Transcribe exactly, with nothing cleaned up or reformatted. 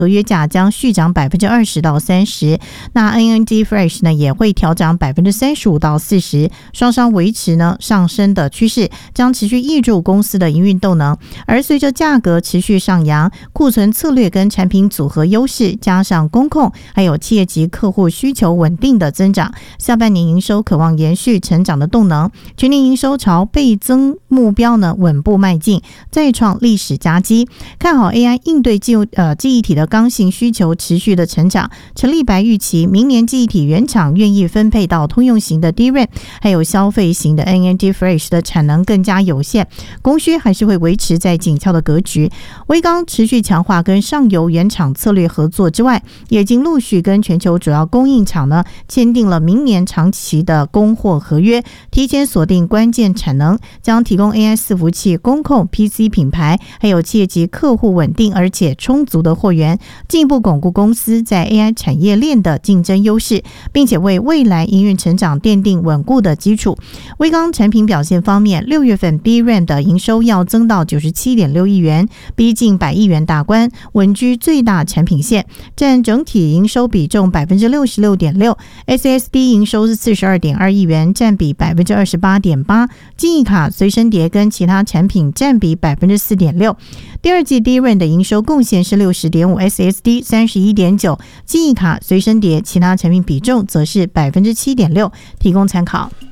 合约价将续涨百分之二十到三十，那 A M D Flash 呢也会调涨百分之三十五到四十，双双维持呢上升的趋势，将持续挹注公司的营运动能。而随着价格持续上扬，库存策略跟产品组合优势，加上公控还有企业级客户需求稳定的增长，下半年营收可望延续成长的动能，全年营收朝倍增目标呢稳步迈进，再创历史佳绩。看好 A I 应对记呃记忆体的刚性需求持续的成长，陈立白预期明年记忆体原厂愿意分配到通用型的 D RAM 还有消费型的 A M D Flash 的产能更加有限，供需还是会维持在紧俏的格局。威刚持续强化跟上游原厂策略合作之外，也已经陆续跟全球主要供应厂呢签订了明年长期的供货合约，提前锁定关键产能，将提供 A I 伺服器、公控、P C 品牌还有企业级客户稳定而且充足的货源，进一步巩固公司在 A I 产业链的竞争优势，并且为未来营运成长奠定稳固的基础。威刚产品表现方面，六月份 B RAM 的营收要增到 九十七点六亿元，逼近百亿元大关，稳居最大产品线，占整体营收比重 百分之六十六点六。 S S D 营收是 四十二点二亿元，占比 百分之二十八点八， 记忆卡、随身碟跟其他产品占比 百分之四点六。 第二季 D RAM 的营收贡献是 六十点五， S S D 三十一点九， 记忆卡、随身碟其他产品比重则是 百分之七点六， 提供参考。